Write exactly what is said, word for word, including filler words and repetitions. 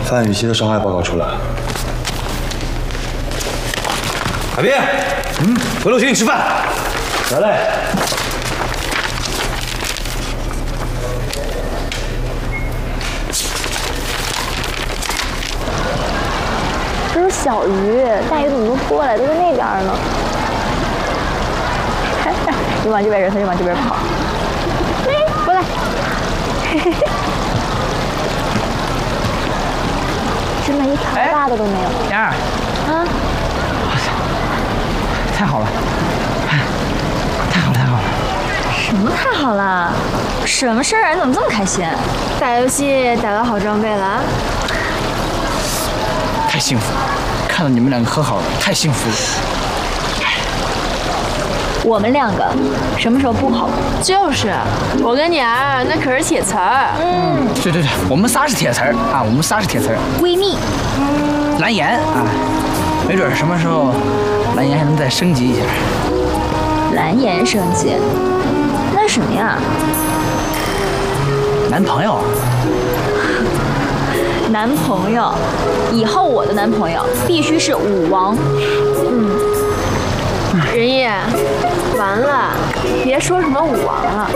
范雨熙的伤害报告出来。海滨，嗯，回楼请你吃饭。来嘞。 这是小鱼，大鱼怎么都过来，都在那边呢。你往这边扔，他就往这边跑。哎，过来。怎么一条大的都没有？ 妍儿， 啊！ 太好了，太好了，太好了！ 什么太好了？什么事儿啊？你怎么这么开心？打游戏打到好装备了啊？ 太幸福了，看到你们两个和好了，太幸福了。 我们两个什么时候不好？ 就是，我跟你儿那可是铁词儿。 嗯， 对对对，我们仨是铁词儿啊，我们仨是铁词儿。 闺蜜， 蓝颜啊，没准什么时候蓝颜还能再升级一下。 蓝颜升级，那是什么呀？ 男朋友。 男朋友，以后我的男朋友必须是武王。嗯， 仁义，完了，别说什么武王了。